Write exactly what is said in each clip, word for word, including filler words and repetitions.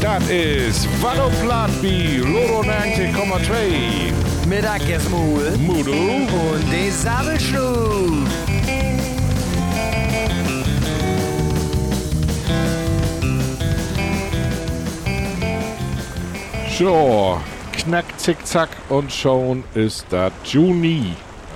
Dat is Waddelplaat bij Loro negentig komma twee. Mittagsmul. Mudo. Und die Sabbelschnur. So, knack, zick, zack und schon ist das Juni.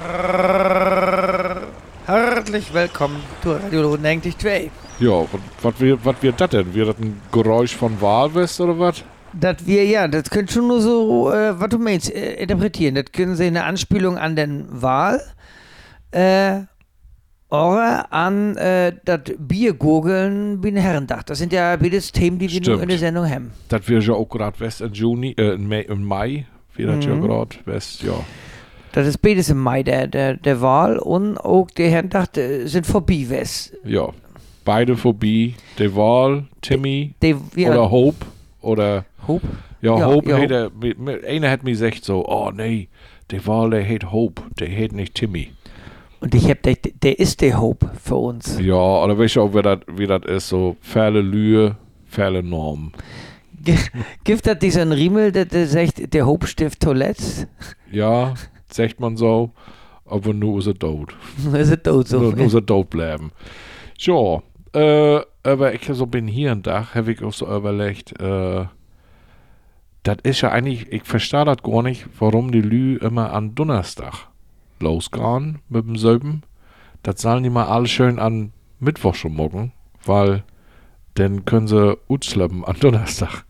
Herzlich willkommen zu Radio Loro negentig komma zwei. Ja, was wird was wird das denn? Wird das ein Geräusch von Walwest oder was? Das wir, ja, das könnt schon nur so, äh, was du meinst, äh, interpretieren. Das können Sie eine Anspielung an den Wal, äh, oder an äh, das Biergurgeln wie ein Herrendach. Das sind ja beides Themen, die wir Stimmt. nur in der Sendung haben. Das wird ja auch gerade West im Juni, äh, im Mai, im Mai wird das ja Mhm. gerade West, ja. Das ist beides im Mai, der, der, der Wahl und auch der Herrendach äh, sind vorbei, was? Ja, beide vorbei. De Wahl, Timmy Die, ja, oder Hope oder Hope? ja, Ja, Hope ja. hat er, mit- mit- einer hat mir gesagt so, oh nee, De Wahl, der hat Hope, der hat nicht Timmy. Und ich hab, der, der ist der Hope für uns. Ja, oder weißt du auch, wie das wie das ist, so Fälle Lühe, Fälle Norm. G- Gibt das diesen Riemel, der, der sagt, der Hope stifft Toilette? Ja, sagt man so, aber nur ist er tot. ist es tot so? Nur, nur ist er tot bleiben. Ja, äh, aber ich so bin hier ein Tag, habe ich auch so überlegt, äh, das ist ja eigentlich, ich verstehe das gar nicht, warum die Lü immer an Donnerstag losgehen mit dem Söben. Das sollen die mal alle schön an Mittwoch schon morgen, weil dann können sie utschleppen an Donnerstag.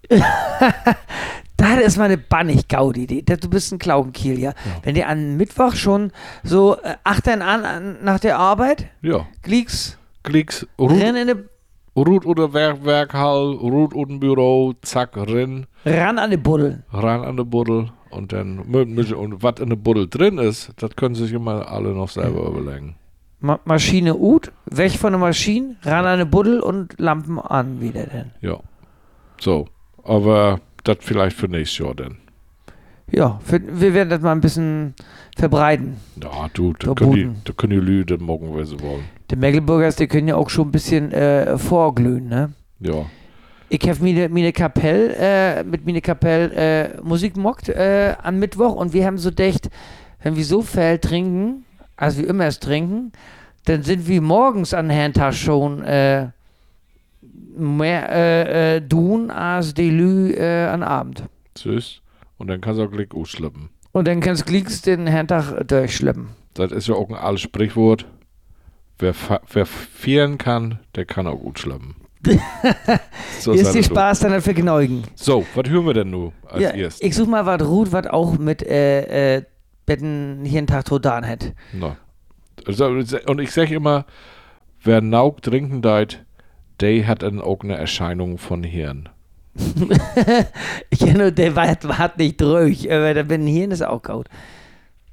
Das ist mal eine bannig Gaudi-Idee. Du bist ein Klaubenkiel, ja? Ja. Wenn die an Mittwoch schon so äh, achtern an, an nach der Arbeit, Ja, Glicks, Klicks, Ruth, renn in de, Ruth oder Werk, Werkhall, Ruth oder Büro, zack, rin, ran an die Buddeln. ran an der Buddel und dann, mü- mü- und was in der Buddel drin ist, das können sich immer alle noch selber überlegen. Ma Maschine ut, weg von der Maschine, ran an die Buddel und Lampen an wieder denn. Ja, so, aber das vielleicht für nächstes Jahr dann. Ja, für, wir werden das mal ein bisschen verbreiten. Ja, du, da Da können die, Buden. da können die Lüde morgen, wenn sie wollen. Die Mecklenburgers, die können ja auch schon ein bisschen äh, vorglühen, ne? Ja, Ich habe meine, meine Kapelle, äh, mit meine Kapelle äh, Musik gemockt äh, am Mittwoch und wir haben so gedacht, wenn wir so viel trinken, als wir immer es trinken, dann sind wir morgens an der Herrentag schon äh, mehr äh, äh, tun als die Lü äh, an Abend. süß. Und dann kannst du auch gleich ausschleppen. Und dann kannst du gleich den Herrentag durchschleppen. Das ist ja auch ein altes Sprichwort. Wer, fa- wer vieren kann, der kann auch gut schleppen. So Ist sei die das Spaß dann für Geneugen. So, was hören wir denn nun als Ja, erstes? ich such mal was Ruth, was auch mit äh, äh, Betten hier einen Tag Todan hat. Na. Also, und ich sage immer, wer Nauk trinken deit, der hat dann auch eine Erscheinung von Hirn. Ich kenne nur, der war, war nicht ruhig, aber der bin Hirn ist auch gut.